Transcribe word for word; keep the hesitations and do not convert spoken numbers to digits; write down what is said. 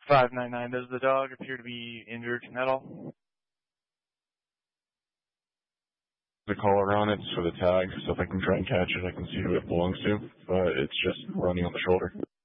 five nine nine, does the dog appear to be injured at all? The collar on it for the tag, so if I can try and catch it, I can see who it belongs to, but it's just running on the shoulder.